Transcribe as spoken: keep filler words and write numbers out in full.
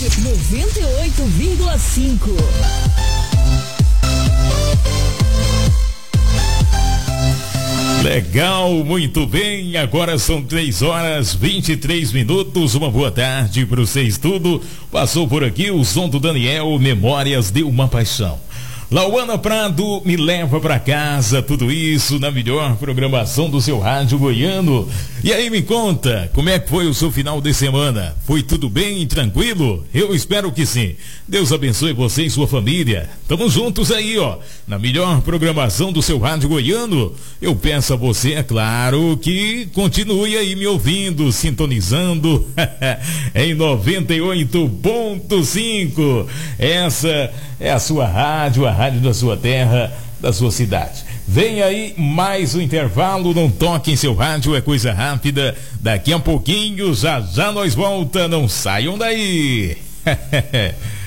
noventa e oito vírgula cinco. Legal, muito bem. Agora são três horas vinte e três minutos. Uma boa tarde para vocês tudo. Passou por aqui o som do Daniel, Memórias de uma Paixão. Lauana Prado, Me Leva Pra Casa, tudo isso na melhor programação do seu rádio goiano. E aí, me conta, como é que foi o seu final de semana? Foi tudo bem, tranquilo? Eu espero que sim. Deus abençoe você e sua família. Tamo juntos aí, ó, na melhor programação do seu rádio goiano. Eu peço a você, é claro, que continue aí me ouvindo, sintonizando em noventa e oito ponto cinco. Essa é a sua rádio, a rádio da sua terra, da sua cidade. Vem aí mais um intervalo, não toque em seu rádio, é coisa rápida. Daqui a pouquinho, já já nós volta, não saiam daí.